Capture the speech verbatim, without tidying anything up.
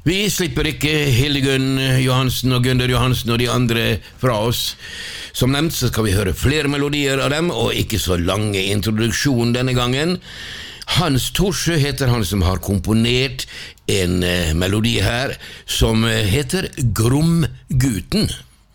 Vi slipper ikke Hildegunn Johansen og Gunder Johansen og de andre fra oss. Som nevnt så skal vi høre flere melodier av dem, og ikke så lange introduksjon denne gangen. Hans Thorsø heter han som har komponert en melodi her, som heter Gromguten.